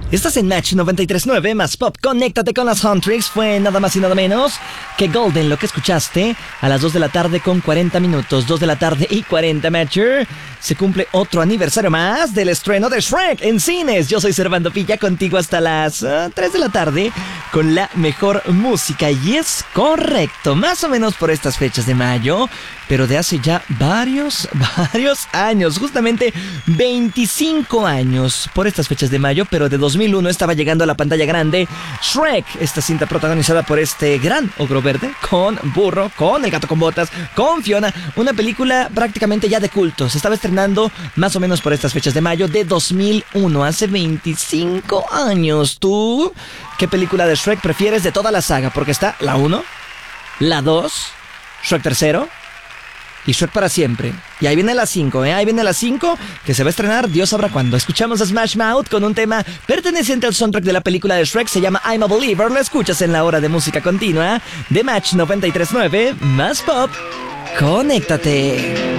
Estás en Match 93.9 más Pop. Conéctate con las Huntrix. Fue nada más y nada menos que Golden lo que escuchaste a las 2 de la tarde con 40 minutos. 2 de la tarde y 40, Matcher. Se cumple otro aniversario más del estreno de Shrek en cines. Yo soy Servando Pilla, contigo hasta las 3 de la tarde con la mejor música. Y es correcto, más o menos por estas fechas de mayo, pero de hace ya varios años, justamente 25 años por estas fechas de mayo, pero de 2001 estaba llegando a la pantalla grande Shrek, esta cinta protagonizada por este gran ogro verde, con Burro, con el gato con botas, con Fiona, una película prácticamente ya de culto. Se estaba estrenando más o menos por estas fechas de mayo de 2001, hace 25 años. ¿Tú qué película de Shrek prefieres de toda la saga? Porque está la 1, la 2, Shrek tercero y Shrek para siempre. Y ahí viene la 5, ahí viene la 5, que se va a estrenar Dios sabrá cuándo. Escuchamos a Smash Mouth con un tema perteneciente al soundtrack de la película de Shrek. Se llama I'm a Believer. Lo escuchas en la hora de música continua de Match 93.9 más Pop. Conéctate.